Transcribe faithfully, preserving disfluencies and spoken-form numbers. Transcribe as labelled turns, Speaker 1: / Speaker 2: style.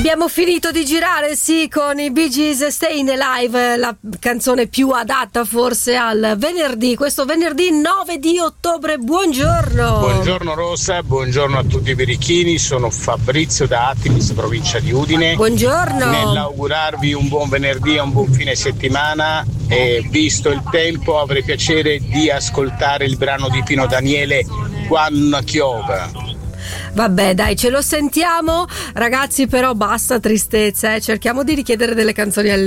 Speaker 1: Abbiamo finito di girare, sì, con i Bee Gees, Stayin' Alive, la canzone più adatta forse al venerdì, questo venerdì nove di ottobre. Buongiorno.
Speaker 2: Buongiorno Rosa, buongiorno a tutti i birichini, sono Fabrizio da Attilis, provincia di Udine.
Speaker 1: Buongiorno.
Speaker 2: Nell'augurarvi un buon venerdì e un buon fine settimana, e visto il tempo avrei piacere di ascoltare il brano di Pino Daniele, Quando Chiova.
Speaker 1: Vabbè, dai, ce lo sentiamo, ragazzi, però basta tristezza, eh. Cerchiamo di richiedere delle canzoni